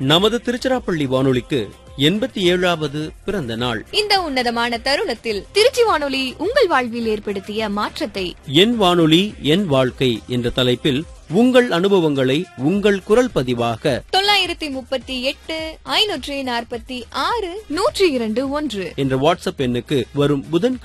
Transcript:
நமது திருச்சிராப்பள்ளி வானொலிக்கு 87வது பிறந்த நாள். இந்த உன்னதமான தருணத்தில் திருச்சி வானொலி உங்கள் வாழ்வில் ஏற்படுத்திய மாற்றத்தை என் வானொலி என் வாழ்க்கை என்ற தலைப்பில் உங்கள் அனுபவங்களை உங்கள் குரல் பதிவாக 938 546 102 1 என்ற வாட்ஸ்அப் எண்ணுக்கு வரும் புதன்